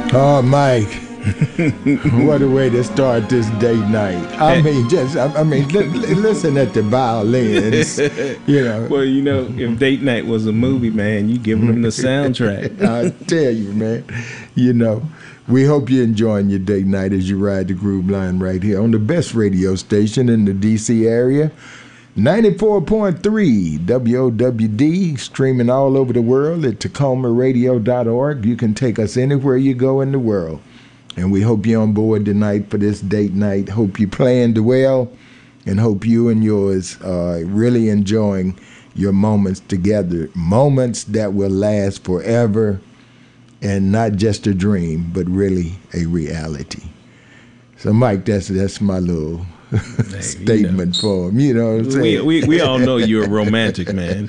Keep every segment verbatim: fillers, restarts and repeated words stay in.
Oh, Mike, what a way to start this date night. I mean, just, I, I mean, li- li- listen at the violins, you know. Well, you know, if date night was a movie, man, you giving them the soundtrack. I tell you, man, you know, we hope you're enjoying your date night as you ride the Groove Line right here on the best radio station in the D C area. ninety-four point three W O W D, streaming all over the world at Tacoma Radio dot org. You can take us anywhere you go in the world. And we hope you're on board tonight for this date night. Hope you planned well, and hope you and yours are really enjoying your moments together. Moments that will last forever, and not just a dream, but really a reality. So, Mike, that's that's my little hey, statement you know. for him. You know what I'm saying? We, we, we all know you're a romantic, man.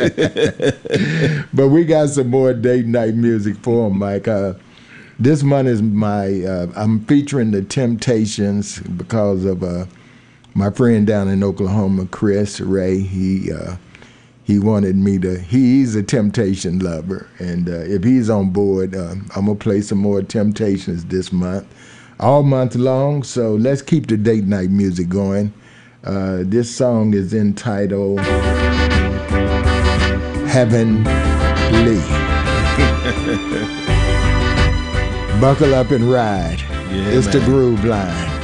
But we got some more date night music for him, Mike. Uh, this month is my, uh, I'm featuring the Temptations because of uh, my friend down in Oklahoma, Chris Ray. He uh, he wanted me to, he's a Temptation lover. And uh, if he's on board, uh, I'm going to play some more Temptations this month. All month long, so let's keep the date night music going. Uh, this song is entitled Heavenly. Buckle up and ride. Yeah, it's man. the Groove Line.